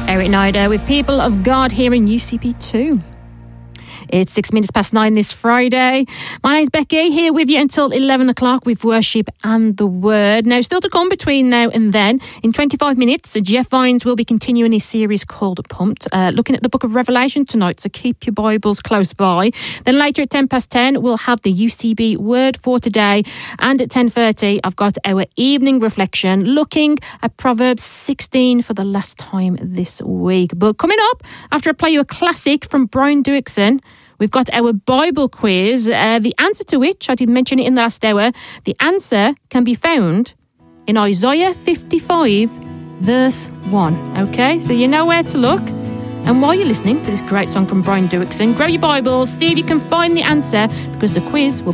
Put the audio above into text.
Eric Nider with People of God here in UCP2. It's 6 minutes past 9 this Friday. My name's Becky, here with you until 11 o'clock with worship and the word. Now, still to come between now and then. In 25 minutes, Jeff Vines will be continuing his series called Pumped, looking at the book of Revelation tonight, so keep your Bibles close by. Then later at 10 past 10, we'll have the UCB word for today. And at 10:30, I've got our evening reflection, looking at Proverbs 16 for the last time this week. But coming up, after I play you a classic from Brian Duickson, we've got our Bible quiz, the answer to which, I did mention it in the last hour, the answer can be found in Isaiah 55, verse 1. Okay, so you know where to look. And while you're listening to this great song from Brian Duickson, grab your Bibles, see if you can find the answer, because the quiz will